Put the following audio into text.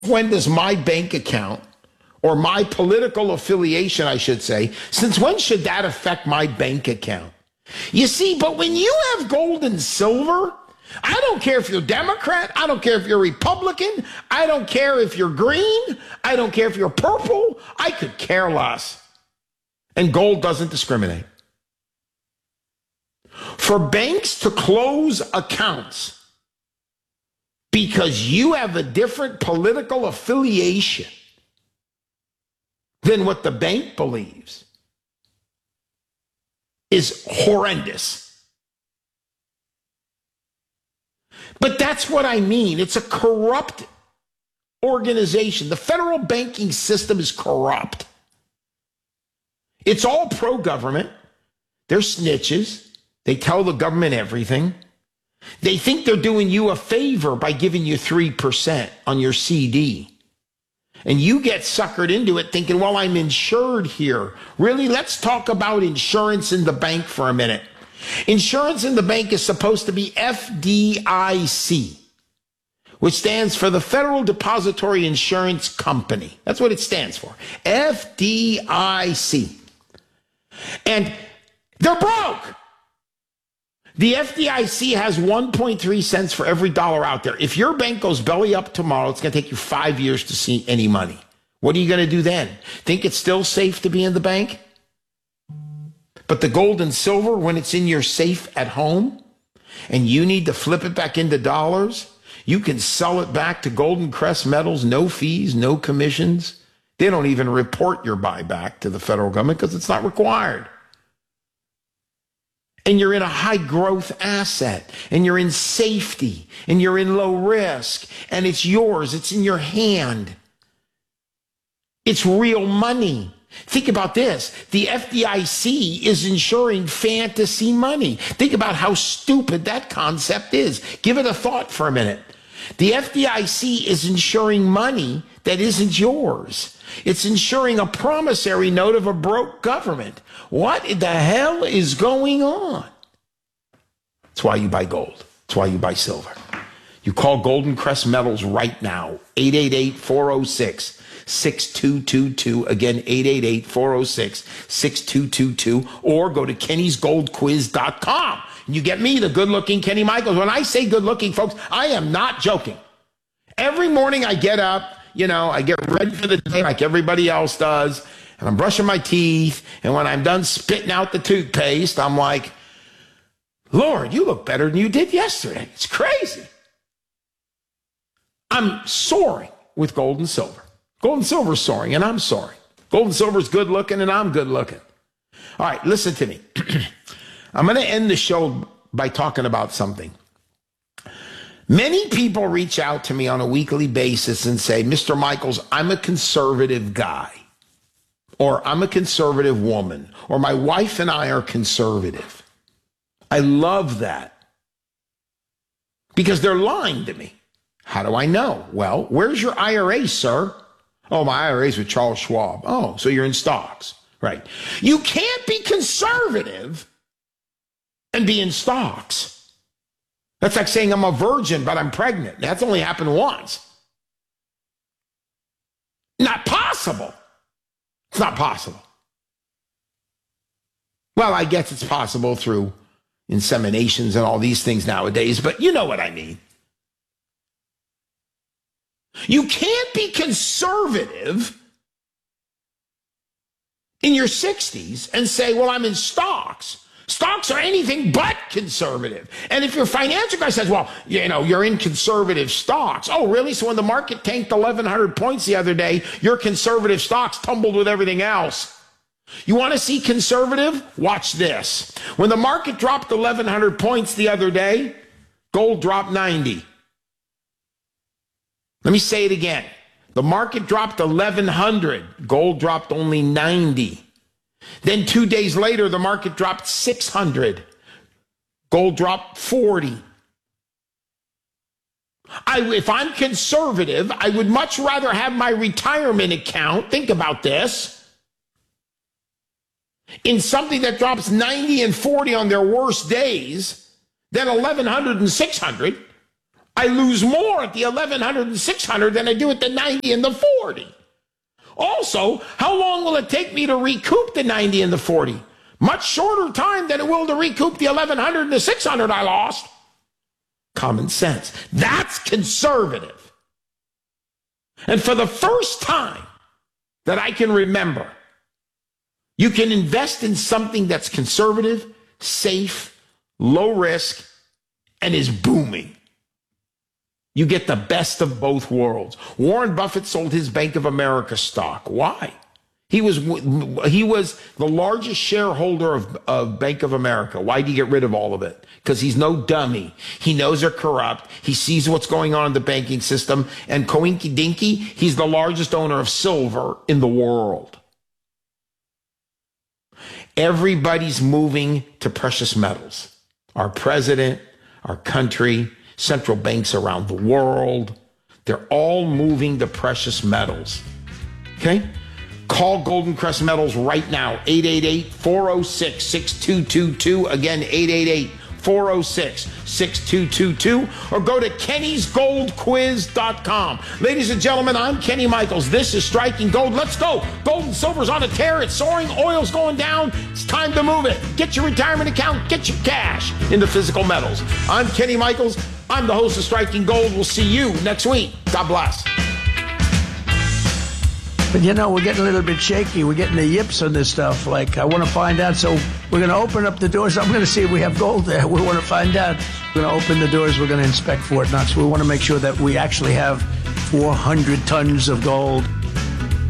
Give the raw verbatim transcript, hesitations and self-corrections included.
when does my bank account, or my political affiliation, I should say, since when should that affect my bank account? You see, but when you have gold and silver, I don't care if you're Democrat, I don't care if you're Republican, I don't care if you're green, I don't care if you're purple, I could care less. And gold doesn't discriminate. For banks to close accounts because you have a different political affiliation than what the bank believes is horrendous. But that's what I mean. It's a corrupt organization. The federal banking system is corrupt. It's all pro-government. They're snitches. They tell the government everything. They think they're doing you a favor by giving you three percent on your C D. And you get suckered into it thinking, well, I'm insured here. Really, let's talk about insurance in the bank for a minute. Insurance in the bank is supposed to be F D I C, which stands for the Federal Depository Insurance Company. That's what it stands for. F D I C. And they're broke. The F D I C has one point three cents for every dollar out there. If your bank goes belly up tomorrow, it's going to take you five years to see any money. What are you going to do then? Think it's still safe to be in the bank? But the gold and silver, when it's in your safe at home and you need to flip it back into dollars, you can sell it back to Golden Crest Metals, no fees, no commissions. They don't even report your buyback to the federal government because it's not required. And you're in a high growth asset, and you're in safety, and you're in low risk, and it's yours. It's in your hand. It's real money. Think about this. The F D I C is insuring fantasy money. Think about how stupid that concept is. Give it a thought for a minute. The F D I C is insuring money that isn't yours. It's insuring a promissory note of a broke government. What the hell is going on? That's why you buy gold. That's why you buy silver. You call Golden Crest Metals right now, eight eight eight, four oh six, six two two two. Again, eight eight eight, four oh six, six two two two. Or go to kennys gold quiz dot com. You get me, the good-looking Kenny Michaels. When I say good-looking, folks, I am not joking. Every morning I get up, you know, I get ready for the day like everybody else does, and I'm brushing my teeth, and when I'm done spitting out the toothpaste, I'm like, Lord, you look better than you did yesterday. It's crazy. I'm soaring with gold and silver. Gold and silver is soaring, and I'm soaring. Gold and silver is good looking, and I'm good looking. All right, listen to me. I'm going to end the show by talking about something. Many people reach out to me on a weekly basis and say, Mister Michaels, I'm a conservative guy, or I'm a conservative woman, or my wife and I are conservative. I love that because they're lying to me. How do I know? Well, where's your I R A, sir? Oh, my I R A's with Charles Schwab. Oh, so you're in stocks, right? You can't be conservative and be in stocks. That's like saying I'm a virgin, but I'm pregnant. That's only happened once. Not possible. It's not possible. Well, I guess it's possible through inseminations and all these things nowadays, but you know what I mean. You can't be conservative in your sixties and say, well, I'm in stocks. Stocks are anything but conservative. And if your financial guy says, well, you know, you're in conservative stocks. Oh, really? So when the market tanked eleven hundred points the other day, your conservative stocks tumbled with everything else. You want to see conservative? Watch this. When the market dropped eleven hundred points the other day, gold dropped ninety. Let me say it again. The market dropped eleven hundred. Gold dropped only ninety. Then two days later, the market dropped six hundred. Gold dropped forty. I, if I'm conservative, I would much rather have my retirement account, think about this, in something that drops ninety and forty on their worst days than eleven hundred and six hundred. I lose more at the eleven hundred and six hundred than I do at the ninety and the forty. Also, how long will it take me to recoup the ninety and the forty? Much shorter time than it will to recoup the eleven hundred and the six hundred I lost. Common sense. That's conservative. And for the first time that I can remember, you can invest in something that's conservative, safe, low risk, and is booming. You get the best of both worlds. Warren Buffett sold his Bank of America stock. Why? He was he was the largest shareholder of, of Bank of America. Why did he get rid of all of it? Because he's no dummy. He knows they're corrupt. He sees what's going on in the banking system. And coinky dinky, he's the largest owner of silver in the world. Everybody's moving to precious metals. Our president, our country, central banks around the world, they're all moving to precious metals. Okay? Call Golden Crest Metals right now, eight eight eight, four oh six, six two two two. Again, eight eight eight, four oh six, six two two two. Or go to kennys gold quiz dot com. Ladies and gentlemen, I'm Kenny Michaels. This is Striking Gold. Let's go. Gold and silver's on a tear. It's soaring. Oil's going down. It's time to move it. Get your retirement account. Get your cash into physical metals. I'm Kenny Michaels. I'm the host of Striking Gold. We'll see you next week. God bless. But, you know, we're getting a little bit shaky. We're getting the yips on this stuff. Like, I want to find out. So we're going to open up the doors. I'm going to see if we have gold there. We want to find out. We're going to open the doors. We're going to inspect Fort Knox. We want to make sure that we actually have four hundred tons of gold.